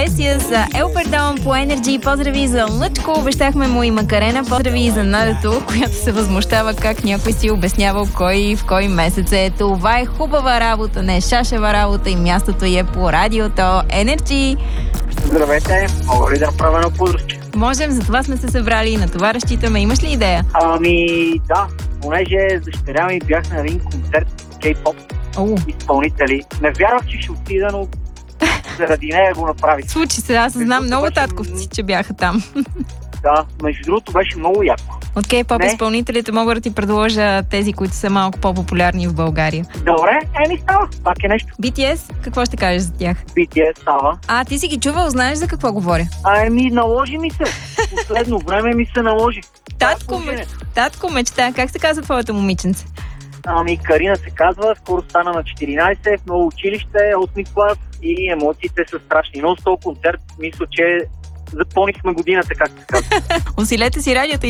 Iglesias, Елпердон по Energy. Поздрави за Лъчко, обещахме му и Макарена. Поздрави за Надето, която се възмущава как някой си обяснявал кой в кой месец е. Това е хубава работа, не шашева работа и мястото е по радиото Energy. Здравейте, мога ли да направя едно подръчие? Можем, за това сме се събрали и на това разчитаме. Имаш ли идея? Да, понеже с дъщеря ми бях на един концерт K-pop изпълнители. Не вярвах, че ще отида, но заради нея го направих. Случи се, аз знам много татковци, че бяха там. Да, между другото беше много яко. От K-pop изпълнителите мога да ти предложа тези, които са малко по-популярни в България. Добре, става. Пак е нещо. BTS, какво ще кажеш за тях? BTS става. Ти си ги чувал, знаеш за какво говоря? Наложи ми се. Последно време ми се наложи. Татко мечта. Как се казва твоята момиченце? Карина се казва, скоро стана на 14, в ново училище, 8 клас и емоциите са страшни. Но с този концерт мисля, че запълнихме годината, както се казва. Усилете си радиото